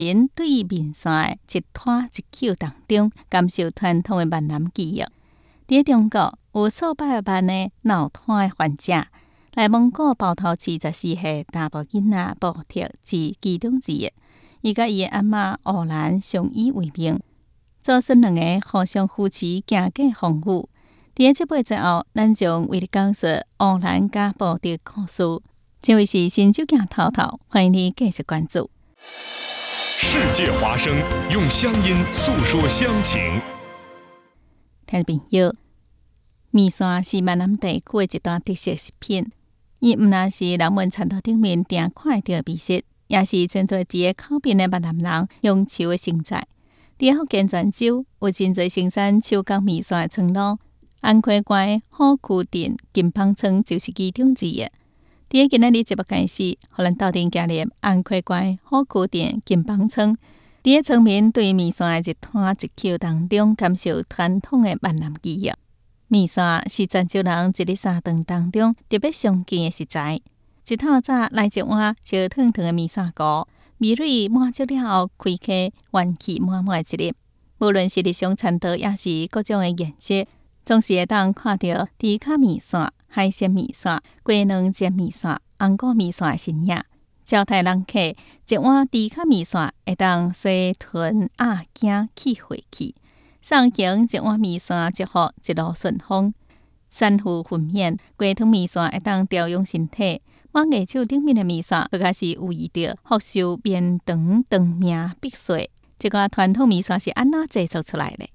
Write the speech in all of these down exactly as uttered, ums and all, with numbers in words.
因对面线的一拖一扣当中，感受传统的闽南记忆。伫中国有数百万的脑瘫的患者，内蒙古包头市十四岁查某囡仔布特是其中之一。伊甲伊的阿嬷乌兰相依为命，祖孙两个互相扶持，行过风雨。伫即尾之后，咱将为你讲述乌兰甲布特故事。这位是新酒镜头头，欢迎你继续关注。 世界华声，用乡音诉说乡情。 听众朋友，面线是闽南地区的一道特色食品，伊毋但是人们餐桌顶面常看到的美食，也是真侪伫个口边的闽南人用手的食材。伫福建泉州有真侪生产手工面线的村落，安溪关虎衢镇金芳村就是其中之一。伫个今仔日节目开始，互咱斗阵行入安溪关虎衢镇金芳村。伫个村民对面线的一摊一扣当中，感受传统的闽南记忆。面线是泉州人一日三顿当中特别常见的食材。一透早来一碗烧烫烫的面线糊，味蕾满足了后，开开元气满满的一日。无论是日常餐桌，也是各种的宴席，总是会当看到猪脚面线、海鲜面线、鸡卵煎面线、红果面线的身影。招待人客一碗猪脚面线，会当西屯鸭颈去火气；送行一碗面线，祝福一路顺风。三富粉面、鸡汤面线会当调养身体。我牙手顶面的面线，更加是有意着福寿绵长、长命百岁。这个传统面线是安怎制作出来的？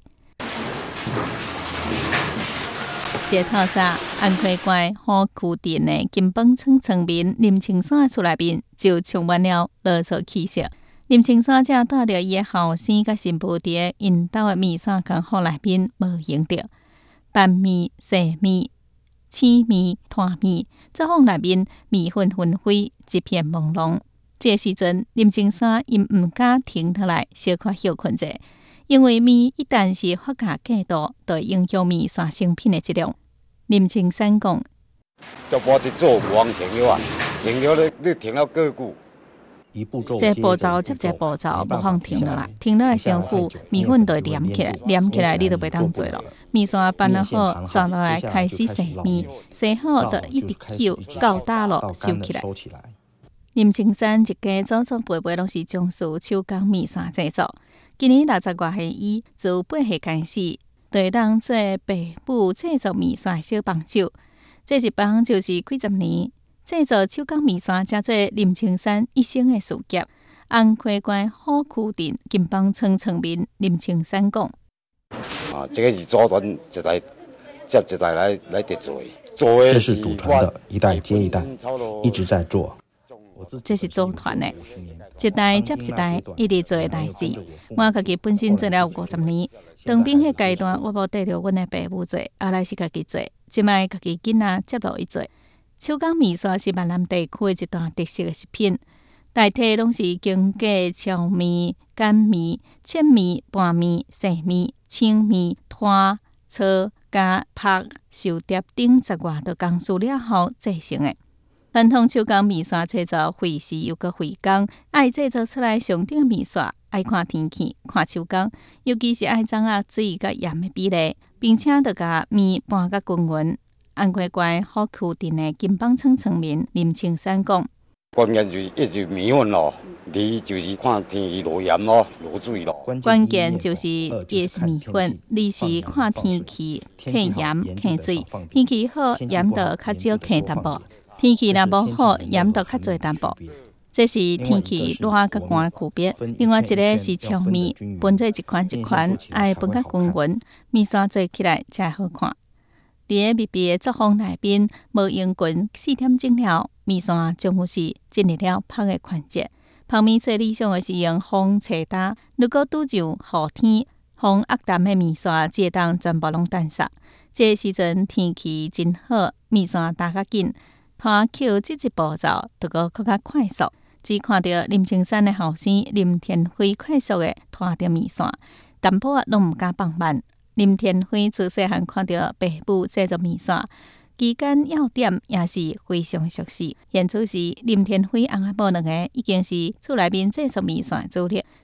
这透早，安溪关虎衢镇的金芳村村民林青山的厝内面就充满了乐趣气息。林青山正带着伊的后生甲新妇伫个因兜的面线工房内面无闲着，拌面、细面、青面、摊面，灶房内面面粉纷飞，一片朦胧。这个时阵，林青山因毋敢停下来小可休困者。因为面一旦是发芽过度，就会影响面线成品的质量。林青山讲：， 就无得做有往停了啊，停了你你停了过久。 这步骤接一步骤，无通停落来，停落来伤久，面粉就会黏起来，黏起来你就袂当做了。面线拌得好，刷落来开始洗面，洗好就一直扣到打落收起来。林青山一家祖祖辈辈拢是从事手工面线制作。今年六十外岁，伊自八岁开始，就会当做爸母制作面线的小帮手。这一帮就是几十年，制作手工面线，才做林青山一生的事业。安溪关虎衢镇金芳村村民林青山讲：， 啊，这个是祖传一代接一代来来在做，做的这是祖传的，一代接一代，一直在做。 这是组团的，一代接一代，一直做的代志。我家己本身做了五十年，当兵迄阶段，我无跟着阮的爸母做，后来是家己做，即摆家己囡仔接落去做。手工面线是闽南地区的一段特色的食品，大体拢是经过荞面、干面、切面、拌面、细面、青面、摊、炒、加拍、收碟等十外道工序了后制成的。传统手工面线制作费时又搁费工，爱制作出来上等的面线，爱看天气、看手工，尤其是爱掌握水甲盐的比例，并且得甲面拌甲均匀。安溪关虎衢镇的金芳村村民林青山讲：， 关键就是一就面粉咯，二就是看天气落盐咯，落水咯。 关键就是一是面粉，二是看天气下盐下水。天气好，盐就较少下淡薄。天气若无好，盐就较侪淡薄。这是天气热甲寒的区别。另外一个是荞面，分做一款一款，爱分较均匀，面线做起来才好看。伫个密闭的作坊内面，无用菌四点钟了，面线将有是进入了芳的环节。芳面最理想的是用风吹打，如果拄上雨天，风压淡的面线只会当全部拢淡煞。这个时阵天气真好，面线打较紧。摊扣这一步骤，就搁更较快速。只看到林青山的后生林天辉快速的摊着面线，淡薄仔拢毋敢放慢。林天辉自细汉看到爸母制作面线，期间要点也是非常熟悉。现此时，林天辉翁仔某两个已经是厝内面制作面线的主力，